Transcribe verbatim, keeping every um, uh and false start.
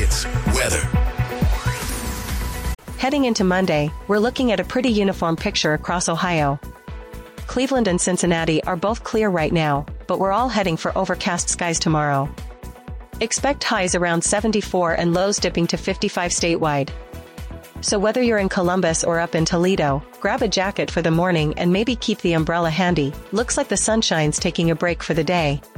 Sports weather. Heading into Monday, we're looking at a pretty uniform picture across Ohio. Cleveland and Cincinnati are both clear right now, but we're all heading for overcast skies tomorrow. Expect highs around seventy-four and lows dipping to fifty-five statewide. So whether you're in Columbus or up in Toledo, grab a jacket for the morning and maybe keep the umbrella handy. Looks like the sunshine's taking a break for the day.